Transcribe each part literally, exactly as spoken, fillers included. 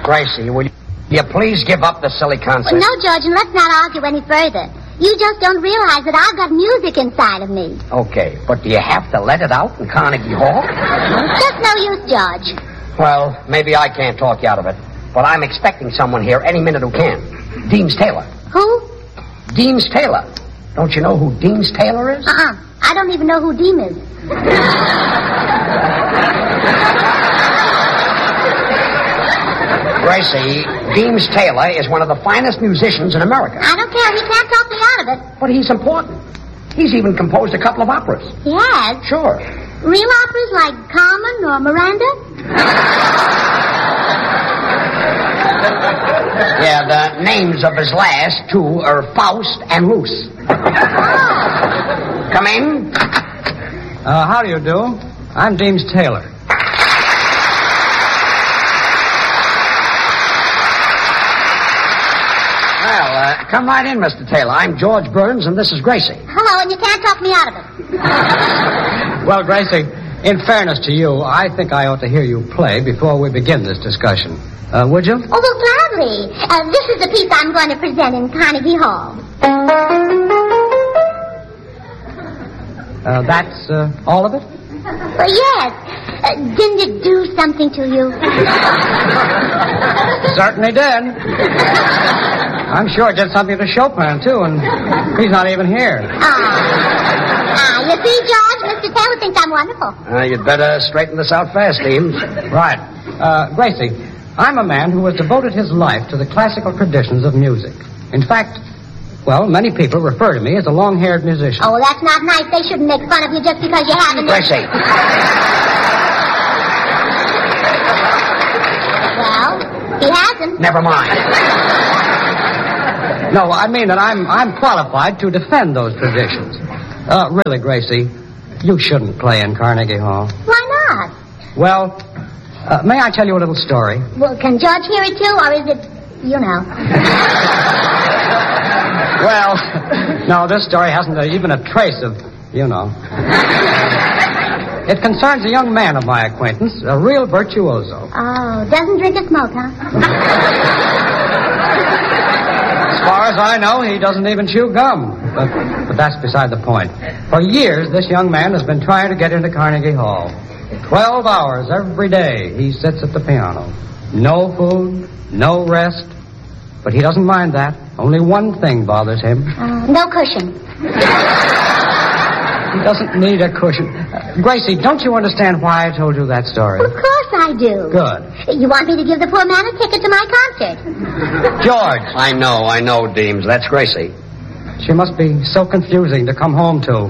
Gracie, will you please give up the silly concept? Well, no, George, and let's not argue any further. You just don't realize that I've got music inside of me. Okay, but do you have to let it out in Carnegie Hall? Just no use, George. Well, maybe I can't talk you out of it, but I'm expecting someone here any minute who can. Deems Taylor. Who? Deems Taylor. Don't you know who Deems Taylor is? Uh-uh. I don't even know who Deem is. Gracie, Deems Taylor is one of the finest musicians in America. I don't care. He can't talk me out of it. But he's important. He's even composed a couple of operas. He has? Sure. Real operas like Carmen or Miranda? Yeah, the names of his last two are Faust and Luce. Oh. Come in. Uh, how do you do? I'm Deems Taylor. Well, uh, come right in, Mister Taylor. I'm George Burns, and this is Gracie. Hello, and you can't talk me out of it. Well, Gracie, in fairness to you, I think I ought to hear you play before we begin this discussion. Uh, would you? Oh, well, gladly. Uh, this is the piece I'm going to present in Carnegie Hall. Uh, that's uh, all of it? Well, yes. Uh, didn't it do something to you? Certainly did. I'm sure it did something to Chopin, too, and he's not even here. Ah. Ah, you see, George, Mister Taylor thinks I'm wonderful. Uh, you'd better straighten this out fast, Deems. Right. Uh, Gracie, I'm a man who has devoted his life to the classical traditions of music. In fact, well, many people refer to me as a long-haired musician. Oh, that's not nice. They shouldn't make fun of you just because you haven't... Gracie. Well, he hasn't. Never mind. No, I mean that I'm I'm qualified to defend those traditions. Uh, really, Gracie, you shouldn't play in Carnegie Hall. Why not? Well, uh, may I tell you a little story? Well, can George hear it too, or is it, you know? Well, no, this story hasn't a, even a trace of, you know. It concerns a young man of my acquaintance, a real virtuoso. Oh, doesn't drink or smoke, huh? As far as I know, he doesn't even chew gum. But, but that's beside the point. For years, this young man has been trying to get into Carnegie Hall. Twelve hours every day he sits at the piano. No food, no rest. But he doesn't mind that. Only one thing bothers him. Uh, no cushion. He doesn't need a cushion. Uh, Gracie, don't you understand why I told you that story? Well, of course I do. Good. You want me to give the poor man a ticket to my concert? George. I know, I know, Deems. That's Gracie. She must be so confusing to come home to.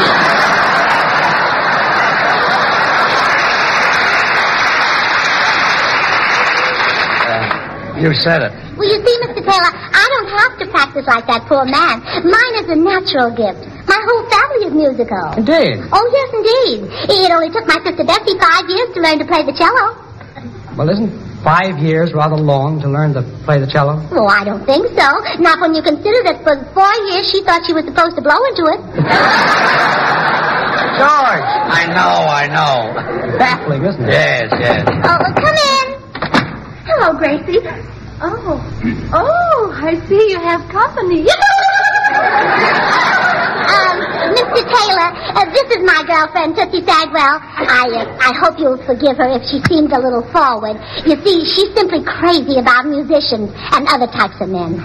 You said it. Well, you see, Mister Taylor, I don't have to practice like that poor man. Mine is a natural gift. My whole family is musical. Indeed. Oh, yes, indeed. It only took my sister Bessie five years to learn to play the cello. Well, isn't five years rather long to learn to play the cello? Oh, I don't think so. Not when you consider that for four years she thought she was supposed to blow into it. George! I know, I know. Baffling, isn't it? Yes, yes. Oh, well, come in. Hello, Gracie. Oh. Oh, I see you have company. um, Mister Taylor, uh, this is my girlfriend, Tootsie Sagwell. I, uh, I hope you'll forgive her if she seems a little forward. You see, she's simply crazy about musicians and other types of men.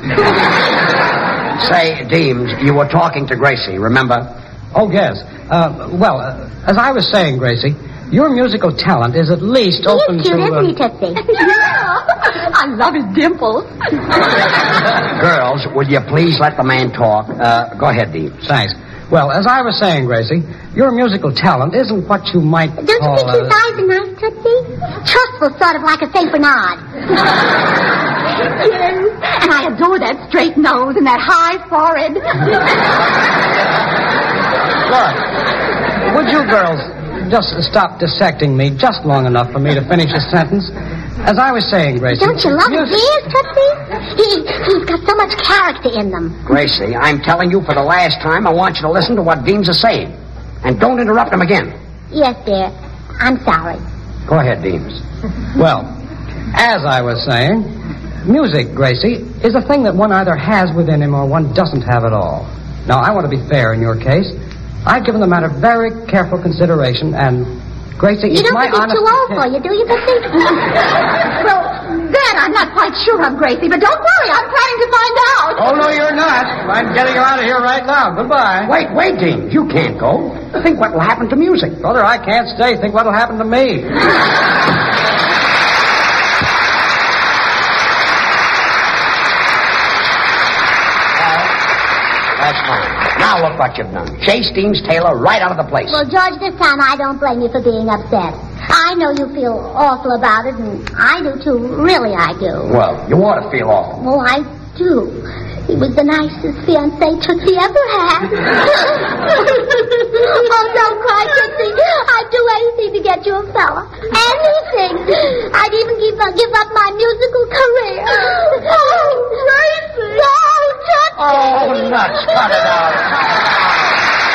Say, Deems, you were talking to Gracie, remember? Oh, yes. Uh, well, uh, as I was saying, Gracie, your musical talent is at least He open is cute, to... isn't he, Tootsie? Yeah. I love his dimples. Girls, will you please let the man talk? Uh, go ahead, Deems. Thanks. Well, as I was saying, Gracie, your musical talent isn't what you might Don't you call... think his uh, eyes are nice, Tootsie? Trustful, sort of like a Saint Bernard. Yes. And I adore that straight nose and that high forehead. Look, would you girls just stop dissecting me just long enough for me to finish a sentence? As I was saying, Gracie... Don't you love his music... ears, Tootsie? He, he's got so much character in them. Gracie, I'm telling you for the last time, I want you to listen to what Deems is saying. And don't interrupt him again. Yes, dear. I'm sorry. Go ahead, Deems. Well, As I was saying, music, Gracie, is a thing that one either has within him or one doesn't have at all. Now, I want to be fair in your case. I've given the matter very careful consideration, and, Gracie, You it's don't my think he's honest too old opinion- for you, do you, Tootsie? Well, that I'm not quite sure of, Gracie, but don't worry, I'm planning to find out. Oh, no, you're not. I'm getting you out of here right now. Goodbye. Wait, wait, Dean. You can't go. Think what will happen to music. Brother, I can't stay. Think what'll happen to me. That's fine. Now look what you've done. Chase Deems Taylor right out of the place. Well, George, this time I don't blame you for being upset. I know you feel awful about it, and I do too. Really, I do. Well, you ought to feel awful. Oh, I do. He was the nicest fiancé Tootsie ever had. Oh, don't cry, Tootsie. I'd do anything to get you a fella. Anything. I'd even give, uh, give up my musical career. Oh, Gracie. Oh, Tootsie. Oh, nuts. Cut it out.